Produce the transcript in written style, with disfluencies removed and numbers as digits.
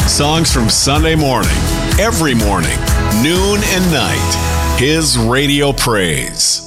Songs from Sunday morning, every morning, noon and night. His Radio Praise.